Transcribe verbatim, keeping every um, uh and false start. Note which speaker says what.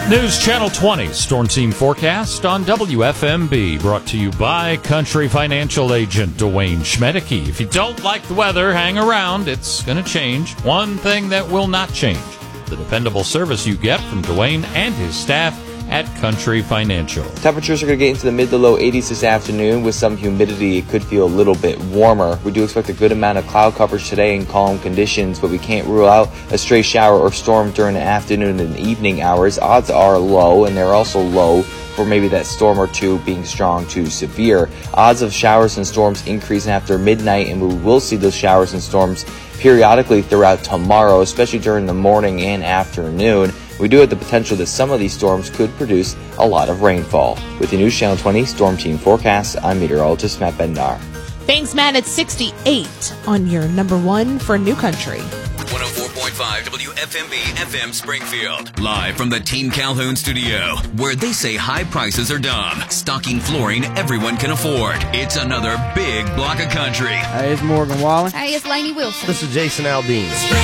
Speaker 1: News Channel twenty, Storm Team Forecast on W F M B, brought to you by Country Financial Agent Dwayne Schmedeke. If you don't like the weather, hang around. It's going to change. One thing that will not change, the dependable service you get from Dwayne and his staff at Country Financial.
Speaker 2: Temperatures are going to get into the mid to low eighties this afternoon with some humidity. It could feel a little bit warmer. We do expect a good amount of cloud coverage today and calm conditions, but we can't rule out a stray shower or storm during the afternoon and evening hours. Odds are low, and they're also low for maybe that storm or two being strong to severe. Odds of showers and storms increasing after midnight, and we will see those showers and storms periodically throughout tomorrow, especially during the morning and afternoon. We do have the potential that some of these storms could produce a lot of rainfall. With the News Channel twenty Storm Team Forecast, I'm meteorologist Matt Bednar.
Speaker 3: Thanks, Matt. It's sixty-eight on your number one for New Country.
Speaker 4: one oh four point five W F M B F M Springfield. Live from the Team Calhoun studio, where they say high prices are dumb. Stocking flooring everyone can afford. It's another big block of country.
Speaker 5: Hey, it's Morgan Wallen.
Speaker 6: Hey, it's Lainey Wilson.
Speaker 5: This is Jason Aldean.